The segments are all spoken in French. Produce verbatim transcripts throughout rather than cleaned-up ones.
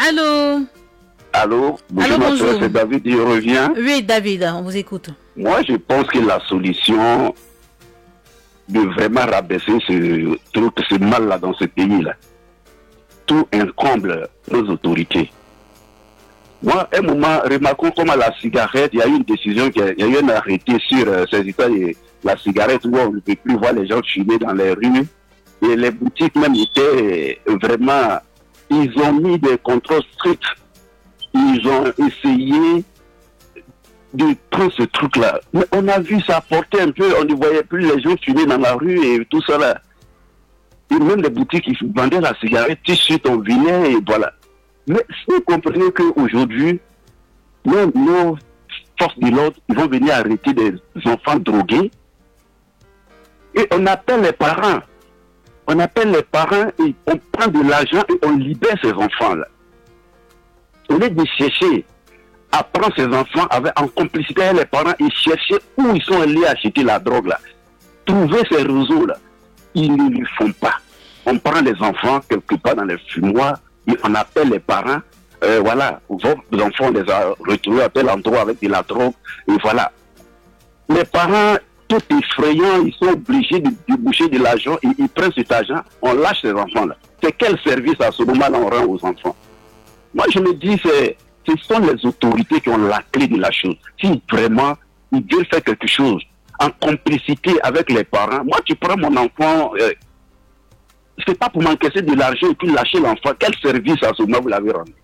Allô? Allô? Bonjour, Allô, bonjour. c'est David, il revient. Oui, David, on vous écoute. Moi, je pense que la solution de vraiment rabaisser ce truc, ce mal-là dans ce pays-là, tout incombe nos autorités. Moi, à un moment, remarquons comment la cigarette, il y a eu une décision, il y a eu un arrêté sur euh, ces histoires de la cigarette où on ne peut plus voir les gens fumer dans les rues. Et les boutiques même étaient vraiment, ils ont mis des contrôles stricts. Ils ont essayé de prendre ce truc-là. Mais on a vu ça porter un peu, on ne voyait plus les gens fumer dans la rue et tout ça là. Et même les boutiques qui vendaient la cigarette, tout de suite on venait et voilà. Mais si vous comprenez qu'aujourd'hui, nos, nos forces de l'ordre, ils vont venir arrêter des enfants drogués et on appelle les parents. On appelle les parents et on prend de l'argent et on libère ces enfants-là. Au lieu de chercher à prendre ces enfants avec, en complicité avec les parents et chercher où ils sont allés acheter la drogue là. Trouver ces réseaux-là, ils ne le font pas. On prend les enfants quelque part dans les fumoirs et on appelle les parents. Euh, voilà, vos enfants les a retrouvés à tel endroit avec de la drogue et voilà. Les parents, tout effrayant, ils sont obligés de déboucher de l'argent et ils prennent cet argent, on lâche ces enfants-là. C'est quel service à ce moment-là on rend aux enfants? Moi, je me dis, c'est, ce sont les autorités qui ont la clé de la chose. Si vraiment ils veulent faire quelque chose en complicité avec les parents, moi, tu prends mon enfant, euh, c'est pas pour m'encaisser de l'argent et puis lâcher l'enfant. Quel service à ce moment vous l'avez rendu?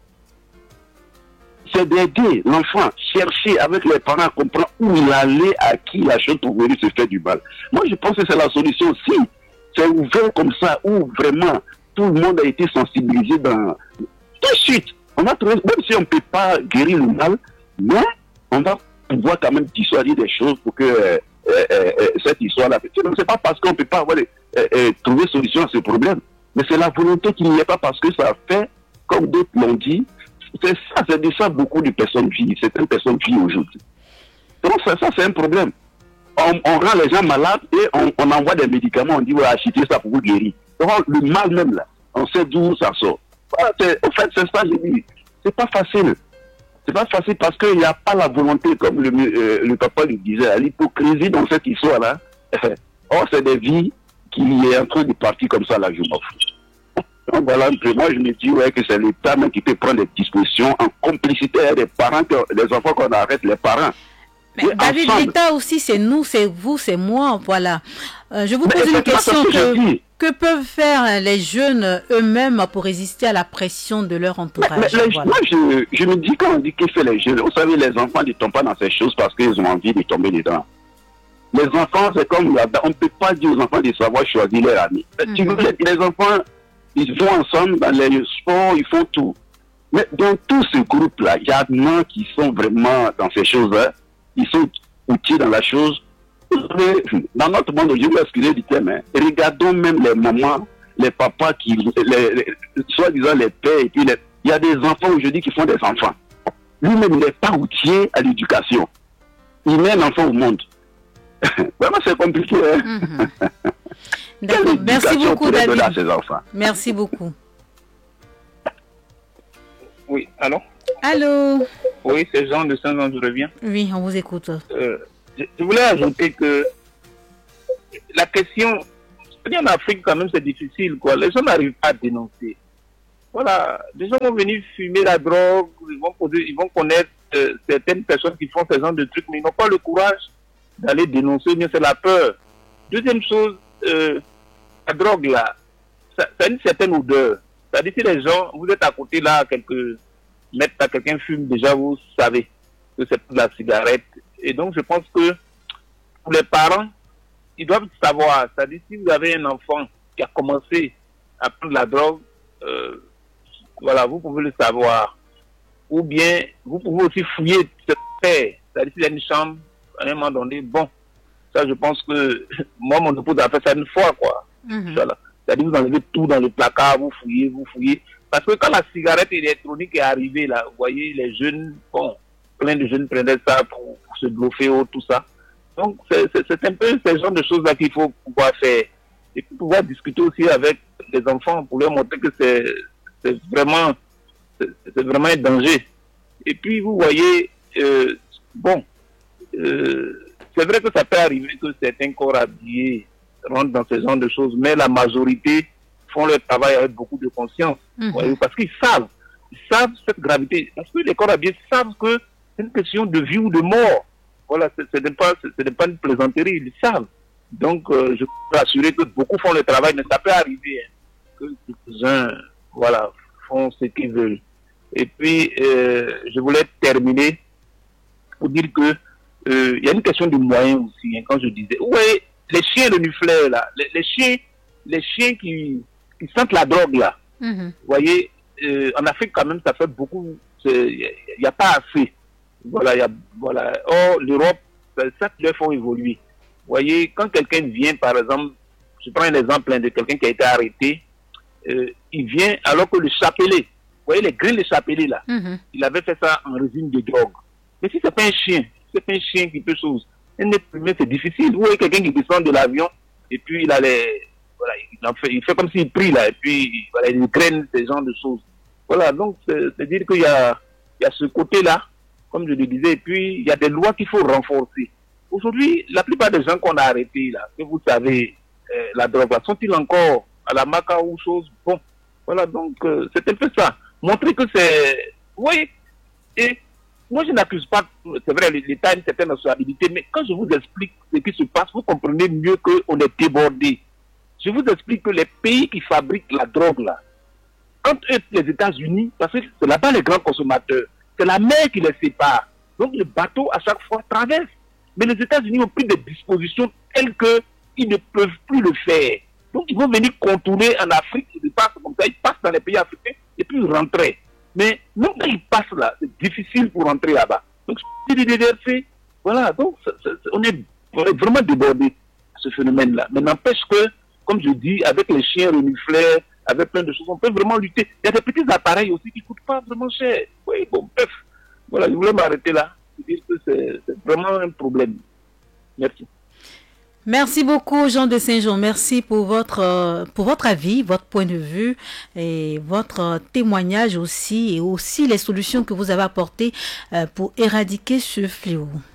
C'est d'aider l'enfant, chercher avec les parents à comprendre où il allait, à qui la chose pour venir se faire du mal. Moi, je pense que c'est la solution. Si c'est ouvert comme ça, où vraiment tout le monde a été sensibilisé dans... Tout de suite, on va trouver, même si on ne peut pas guérir le mal, mais on va pouvoir quand même dissuader des choses pour que euh, euh, euh, cette histoire-là... C'est pas parce qu'on ne peut pas avoir, euh, euh, trouver solution à ce problème, mais c'est la volonté qu'il n'y ait pas parce que ça fait, comme d'autres l'ont dit, c'est ça, c'est de ça beaucoup de personnes vivent, certaines personnes vivent aujourd'hui. Donc ça, ça c'est un problème. On, on rend les gens malades et on, on envoie des médicaments, on dit ouais, achetez ça pour vous guérir. Donc le mal même là, on sait d'où ça sort. Voilà, en fait, c'est ça, j'ai dit. C'est pas facile. C'est pas facile parce qu'il n'y a pas la volonté, comme le, euh, le papa lui disait, l'hypocrisie dans cette histoire-là. Or, c'est des vies qui est en train de partir comme ça, là, je m'en fous. Donc voilà, moi je me dis ouais, que c'est l'État même qui peut prendre des dispositions en complicité avec les parents, les enfants qu'on arrête, les parents. Mais David, l'État aussi, c'est nous, c'est vous, c'est moi, voilà. Euh, je vous Mais pose une question, que, que, que peuvent faire les jeunes eux-mêmes pour résister à la pression de leur entourage? mais, mais les, voilà. Moi, je, je me dis, quand on dit que fait les jeunes, vous savez, les enfants ne tombent pas dans ces choses parce qu'ils ont envie de tomber dedans. Les enfants, c'est comme, on ne peut pas dire aux enfants de savoir choisir leur ami. Mm-hmm. Tu veux, les enfants, ils vont ensemble dans les sports, ils font tout. Mais dans tout ce groupe-là, il y a des gens qui sont vraiment dans ces choses-là, ils sont outils dans la chose. Dans notre monde, je vais excuser du thème, hein, regardons même les mamans, les papas, qui, les, les, soi-disant les pères, et puis les, il y a des enfants aujourd'hui qui font des enfants. Lui-même n'est pas outillé à l'éducation. Il met un enfant au monde. Vraiment, c'est compliqué. Hein? Mm-hmm. D'accord, merci beaucoup David. Merci beaucoup. Oui, allô? Allô? Oui, c'est Jean de Saint-Jean, je reviens. Oui, on vous écoute. Euh, je, je voulais ajouter que la question, en Afrique quand même c'est difficile, quoi. Les gens n'arrivent pas à dénoncer. Voilà, les gens vont venir fumer la drogue, ils vont, poser, ils vont connaître euh, certaines personnes qui font ce genre de trucs, mais ils n'ont pas le courage d'aller dénoncer, mais c'est la peur. Deuxième chose, euh, la drogue là, ça, ça a une certaine odeur. C'est-à-dire si les gens, vous êtes à côté là, quelques mètres, là, quelqu'un fume, déjà vous savez que c'est de la cigarette. Et donc je pense que pour les parents, ils doivent savoir. C'est-à-dire si vous avez un enfant qui a commencé à prendre la drogue, euh, voilà, vous pouvez le savoir. Ou bien, vous pouvez aussi fouiller cette paix. C'est-à-dire s'il y a une chambre, à un moment donné, bon, ça je pense que moi mon épouse a fait ça une fois, quoi. Mm-hmm. Voilà. C'est-à-dire vous enlevez tout dans le placard, vous fouillez, vous fouillez. Parce que quand la cigarette électronique est arrivée, là, vous voyez, les jeunes, bon, plein de jeunes prenaient ça pour, pour se bluffer ou tout ça. Donc c'est, c'est, c'est un peu ce genre de choses-là qu'il faut pouvoir faire. Et puis pouvoir discuter aussi avec les enfants pour leur montrer que c'est, c'est vraiment, c'est vraiment un danger. Et puis, vous voyez, euh, bon, euh, c'est vrai que ça peut arriver que certains corps habillés rentrent dans ce genre de choses, mais la majorité font leur travail avec beaucoup de conscience. Mm-hmm. Voyez, parce qu'ils savent, ils savent cette gravité. Parce que les corps habillés savent que c'est une question de vie ou de mort. Voilà, ce n'est pas, pas une plaisanterie, ils le savent. Donc, euh, je peux assurer que beaucoup font le travail, mais ça peut arriver hein, que quelques-uns, voilà, font ce qu'ils veulent. Et puis, euh, je voulais terminer pour dire que euh, il y a une question de moyens aussi, hein, quand je disais, ouais, les chiens renifleurs, là, les, les chiens, les chiens qui, qui sentent la drogue, là, mm-hmm. Vous voyez, euh, en Afrique, quand même, ça fait beaucoup, il n'y a, a pas assez. Voilà, y a, voilà. Or, l'Europe, ça leur font évoluer. Vous voyez, quand quelqu'un vient, par exemple, je prends un exemple hein, de quelqu'un qui a été arrêté, euh, il vient alors que le chapelet, vous voyez les grilles de chapelet là, mm-hmm. il avait fait ça en résine de drogue. Mais si c'est pas un chien, si c'est pas un chien qui peut chose, mais c'est difficile. Vous voyez quelqu'un qui descend de l'avion et puis il a les, voilà, il, en fait, il fait comme s'il prie là et puis voilà, il graine ces genres de choses. Voilà, donc c'est dire qu'il y a, il y a ce côté là, comme je le disais, et puis il y a des lois qu'il faut renforcer. Aujourd'hui, la plupart des gens qu'on a arrêtés là, que vous savez, euh, la drogue, sont-ils encore à la maca ou chose? Bon, voilà, donc euh, c'est un peu ça. Montrer que c'est... Vous voyez, et moi je n'accuse pas, c'est vrai, l'État a une certaine responsabilité, mais quand je vous explique ce qui se passe, vous comprenez mieux qu'on est débordé. Je vous explique que les pays qui fabriquent la drogue là, entre eux, les États-Unis, parce que c'est là-bas les grands consommateurs, c'est la mer qui les sépare. Donc le bateau à chaque fois traverse. Mais les États-Unis ont pris des dispositions telles qu'ils ne peuvent plus le faire. Donc ils vont venir contourner en Afrique, ils passent comme ça, ils passent dans les pays africains et puis ils rentrent. Mais même quand ils passent là, c'est difficile pour rentrer là-bas. Donc c'est des déversés. Voilà, donc c'est, c'est, on, est, on est vraiment débordé à ce phénomène-là. Mais n'empêche que, comme je dis, avec les chiens renifleurs, avec plein de choses, on peut vraiment lutter. Il y a des petits appareils aussi qui ne coûtent pas vraiment cher. Oui, bon, bref. Voilà, je voulais m'arrêter là. Dire que c'est, c'est vraiment un problème. Merci. Merci beaucoup, Jean de Saint-Jean. Merci pour votre, pour votre avis, votre point de vue et votre témoignage aussi, et aussi les solutions que vous avez apportées pour éradiquer ce fléau.